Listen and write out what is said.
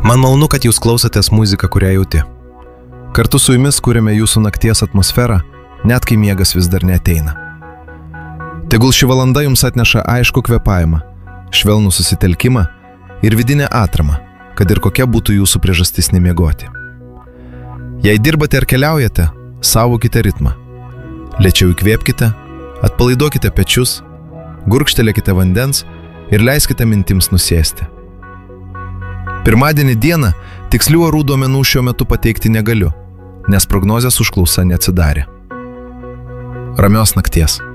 Man malonu, kad jūs klausotės muziką, kurią jauti. Kartu su jumis kūrėme jūsų nakties atmosferą, net kai miegas vis dar neateina. Tegul ši valanda jums atneša aišku kvėpavimą, švelnų susitelkimą ir vidinę atramą, kad ir kokia būtų jūsų priežastis nemiegoti. Jei dirbate ar keliaujate, saugokite ritmą. Lėčiau įkvėpkite, atpalaiduokite pečius, gurkštelėkite vandens ir leiskite mintims nusėsti. Pirmadienį dieną tikslių orų duomenų šiuo metu pateikti negaliu, nes prognozės užklausa neatsidarė. Ramios nakties.